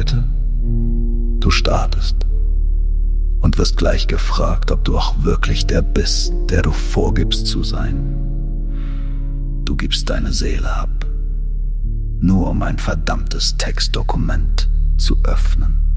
heute, du startest und wirst gleich gefragt, ob du auch wirklich der bist, der du vorgibst zu sein. Du gibst deine Seele ab, nur um ein verdammtes Textdokument zu öffnen.